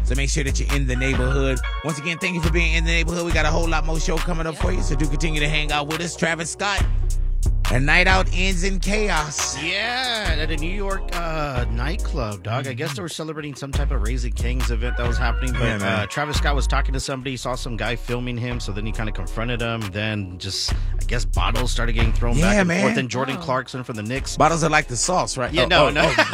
So make sure that you're in the neighborhood. Once again, thank you for being in the neighborhood. We got a whole lot more show coming up for you, so do continue to hang out with us. Travis Scott. A night out ends in chaos. Yeah, at a New York nightclub, dog. I guess they were celebrating some type of Raising Kings event that was happening. But Travis Scott was talking to somebody, saw some guy filming him, so then he kind of confronted him. Then just, I guess, bottles started getting thrown back and forth. And Jordan Clarkson from the Knicks. Bottles are like the sauce, right? Yeah, no.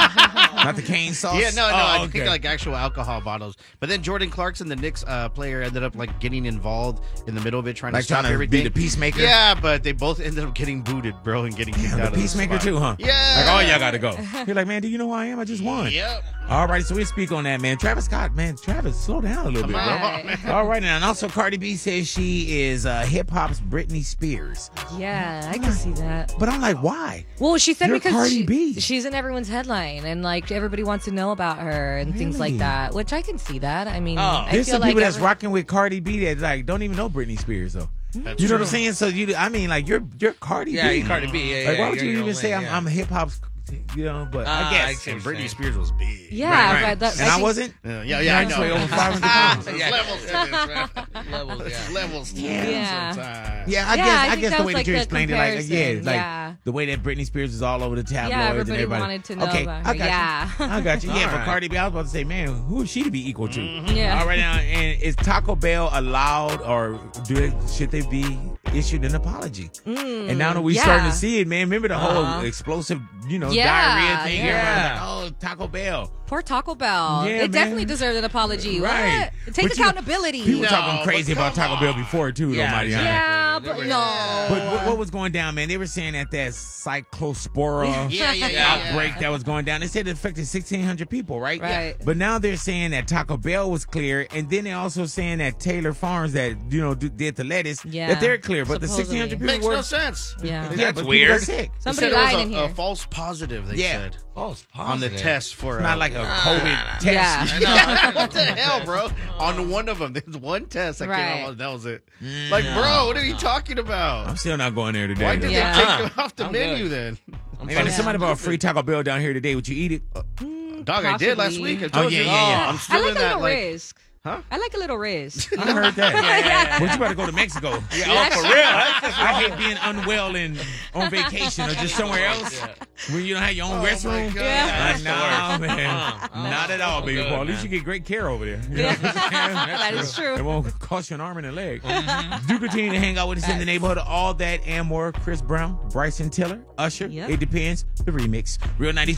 Not the cane sauce? Yeah, no. I think like actual alcohol bottles. But then Jordan Clarkson, the Knicks player, ended up like getting involved in the middle of it, trying to stop everything. Be the peacemaker? Yeah, but they both ended up getting booted, bro, and getting kicked out of the peacemaker too, huh? Yeah. Like, oh, y'all got to go. You're like, man, do you know who I am? I just won. Yep. All right, so we speak on that, man. Travis Scott, man. Travis, slow down a little bit, bro. All right, now. And also, Cardi B says she is hip-hop's Britney Spears. Yeah, I can see that. But I'm like, why? Well, she said because Cardi B. She's in everyone's headline, and like everybody wants to know about her and things like that, which I can see that. I mean, there's some people that's rocking with Cardi B that like don't even know Britney Spears, though. That's you know true. what I'm saying? So you're Cardi B. Yeah, you're Cardi B. Yeah, like, why would you even say I'm hip hop's? You know, but I guess Britney Spears was big. Yeah, right. But I wasn't. Yeah, I know. Weigh over 500 pounds. Levels to this, right? Levels. Yeah. Yeah, I guess the way that you explained it, like the way that Britney Spears is all over the tabloids and everybody wanted to know about her. I got you. Yeah, but Cardi B, I was about to say, man, who is she to be equal to? Yeah. All right, now, and is Taco Bell allowed, or should they be issued an apology? And now that we starting to see it, man, remember the whole explosive, diarrhea thing? Yeah. Like, oh, Taco Bell. Poor Taco Bell. Yeah, it definitely deserved an apology. Right. What? Take accountability. People talking crazy about Taco Bell before, too, though, Mariana. Yeah, but no. But what was going down, man? They were saying that cyclospora outbreak that was going down. They said it affected 1,600 people, right? Right. But now they're saying that Taco Bell was clear, and then they're also saying that Taylor Farms that did the lettuce that they're clear, but supposedly. the 1,600 people Makes no sense. Yeah, that's weird. Sick. Somebody lied in here. A false positive. They said false positive on the test for not like a COVID test. Yeah. What the hell, bro? On one of them, there's one test that came out. That was it. Like, bro, what are you talking about? I'm still not going there today. Why did they take it off the menu then? Man, if somebody bought a free Taco Bell down here today, would you eat it? Dog, I did last week. I told you. Yeah. I'm still I like in a that. little risk. Huh? I like a little risk. I heard that. But you better go to Mexico. Yeah, for real. I hate being unwell and on vacation or just somewhere else where you don't have your own restroom. Yeah. No, man. Not at all, baby boy. At least you get great care over there. You know what I'm saying? That is true. It won't cost you an arm and a leg. Do continue to hang out with us in the neighborhood. All that and more. Chris Brown, Bryson Tiller, Usher. It depends. The remix. Real 90s.